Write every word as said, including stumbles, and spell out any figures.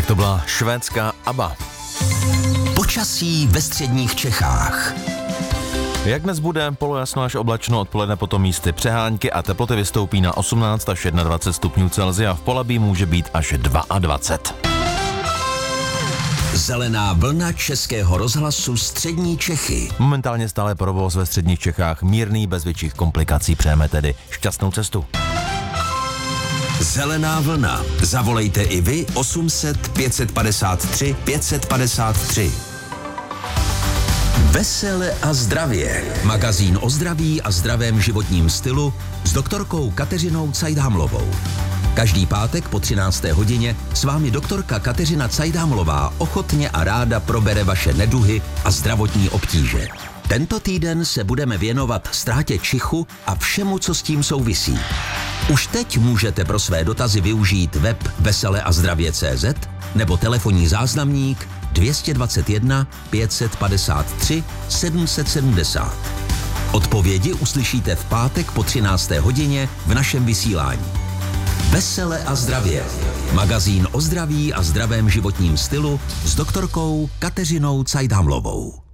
To byla švédská ABBA. Počasí ve středních Čechách. Jak dnes bude, polojasno až oblačno, odpoledne potom místy přehánky a teploty vystoupí na osmnáct až dvacet jedna stupňů Celsia. V Polabí může být až dvacet dva. Zelená vlna Českého rozhlasu střední Čechy. Momentálně stále provoz ve středních Čechách mírný, bez větších komplikací, přejeme tedy šťastnou cestu. Zelená vlna. Zavolejte i vy osm set pět padesát tři pět padesát tři. Vesele a zdravě. Magazín o zdraví a zdravém životním stylu s doktorkou Kateřinou Cajdámlovou. Každý pátek po třinácté hodině s vámi doktorka Kateřina Cajdámlová ochotně a ráda probere vaše neduhy a zdravotní obtíže. Tento týden se budeme věnovat ztrátě čichu a všemu, co s tím souvisí. Už teď můžete pro své dotazy využít web vesele a zdravě tečka cé zet nebo telefonní záznamník dvě stě dvacet jedna pět padesát tři sedm set sedmdesát. Odpovědi uslyšíte v pátek po třinácté hodině v našem vysílání. Vesele a zdravě. Magazín o zdraví a zdravém životním stylu s doktorkou Kateřinou Cajdámlovou.